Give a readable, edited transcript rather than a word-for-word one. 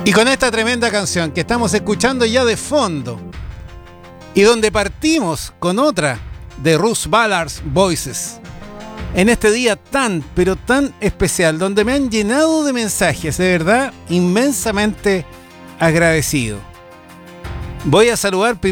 Y con esta tremenda canción que estamos escuchando ya de fondo, y donde partimos con otra de Ruth Ballard's Voices, en este día tan, pero tan especial, donde me han llenado de mensajes, de verdad, inmensamente agradecido. Voy a saludar